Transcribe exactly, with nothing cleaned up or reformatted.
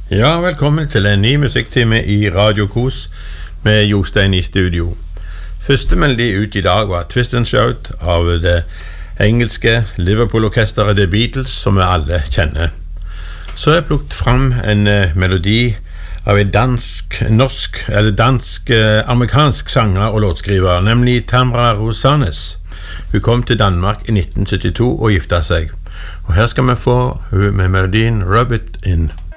Ja, velkommen til en ny musikktime i Radio Kos med Jostein i studio. Første melodi ut i dag var Twist and Shout av det engelske Liverpool-orkesteret The Beatles, som vi alle kjenner. Så har jeg plukket fram en uh, melodi av en dansk, norsk, eller dansk, uh, amerikansk sanger og låtskriver, nemlig Tamra Rosanes. Hun kom til Danmark i nitten syttito og giftet seg. Og her skal vi få hun med melodien Rub It In.